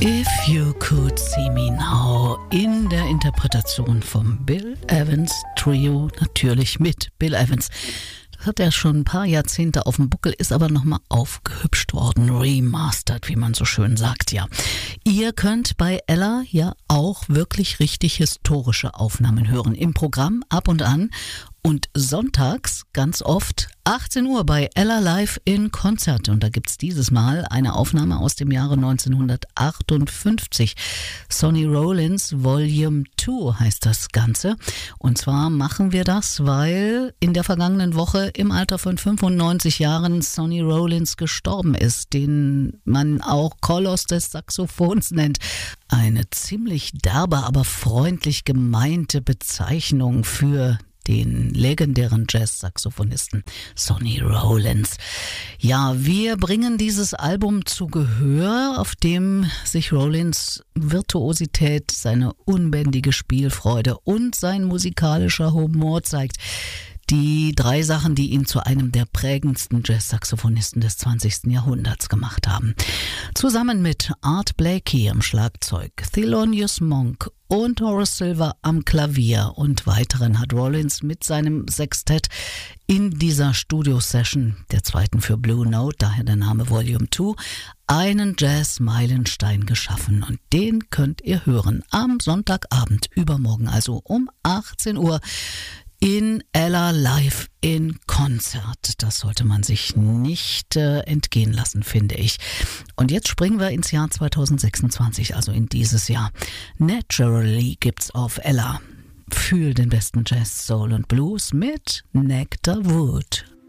If You Could See Me Now in der Interpretation vom Bill Evans Trio, natürlich mit Bill Evans. Das hat er schon ein paar Jahrzehnte auf dem Buckel, ist aber nochmal aufgehübscht worden, remastered, wie man so schön sagt, ja. Ihr könnt bei Ella ja auch wirklich richtig historische Aufnahmen hören, im Programm ab und an. Und sonntags ganz oft 18 Uhr bei Ella Live in Konzert. Und da gibt's dieses Mal eine Aufnahme aus dem Jahre 1958. Sonny Rollins Volume 2 heißt das Ganze. Und zwar machen wir das, weil in der vergangenen Woche im Alter von 95 Jahren Sonny Rollins gestorben ist, den man auch Koloss des Saxophons nennt. Eine ziemlich derbe, aber freundlich gemeinte Bezeichnung für den legendären Jazz-Saxophonisten Sonny Rollins. Ja, wir bringen dieses Album zu Gehör, auf dem sich Rollins Virtuosität, seine unbändige Spielfreude und sein musikalischer Humor zeigt. Die drei Sachen, die ihn zu einem der prägendsten Jazz-Saxophonisten des 20. Jahrhunderts gemacht haben. Zusammen mit Art Blakey am Schlagzeug, Thelonious Monk und Horace Silver am Klavier und weiteren hat Rollins mit seinem Sextett in dieser Studio-Session, der zweiten für Blue Note, daher der Name Volume 2, einen Jazz-Meilenstein geschaffen. Und den könnt ihr hören am Sonntagabend, übermorgen, also um 18 Uhr. In Ella Live in Konzert. Das sollte man sich nicht entgehen lassen, finde ich. Und jetzt springen wir ins Jahr 2026, also in dieses Jahr. Naturally gibt's auf Ella. Fühl den besten Jazz, Soul und Blues mit Nectar Wood.